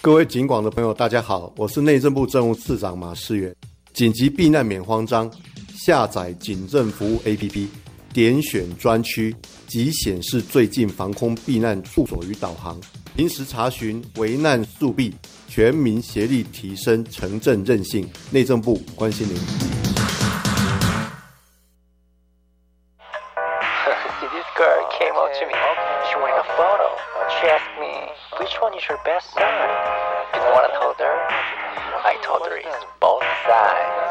各位警广的朋友大家好，我是内政部政务次长马世远。紧急避难免慌张，下载警政服务 APP， 点选专区即显示最近防空避难处所与导航，临时查询危难速避，全民协力提升城镇韧性。内政部关心您。 This girl came up to me. She wanted a photo. She asked me, which one is your best side? You know what I told her? I told her it's both sides.